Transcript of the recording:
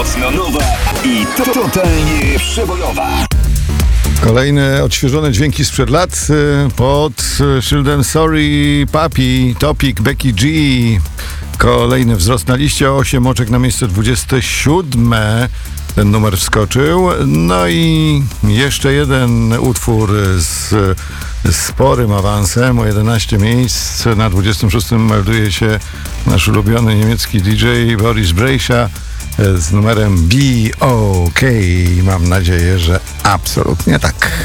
Mocno nowa i totalnie przebojowa. Kolejne odświeżone dźwięki sprzed lat pod szyldem Sorry Papi, Topic, Becky G. Kolejny wzrost na liście, 8 oczek na miejsce 27. Ten numer wskoczył. No i jeszcze jeden utwór z sporym awansem, o 11 miejsc. Na 26 melduje się nasz ulubiony niemiecki DJ Boris Brejcha z numerem Be OK. Mam nadzieję, że absolutnie tak.